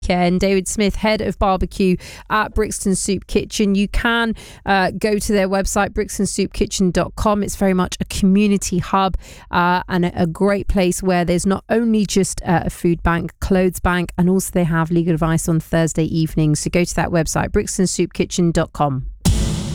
And David Smith, head of barbecue at Brixton Soup Kitchen. You can go to their website, brixtonsoupkitchen.com. It's very much a community hub and a great place where there's not only just a food bank, clothes bank, and also they have legal advice on Thursday evenings. So go to that website, brixtonsoupkitchen.com.